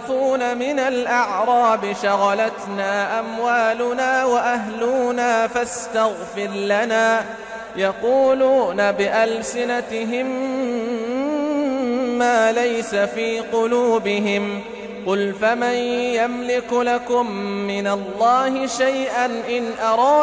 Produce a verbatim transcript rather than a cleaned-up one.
يخافون من الأعراب شغلتنا أموالنا وأهلنا فاستغفر لنا يقولون بألسنتهم ما ليس في قلوبهم قل فمن يملك لكم من الله شيئا إن أراد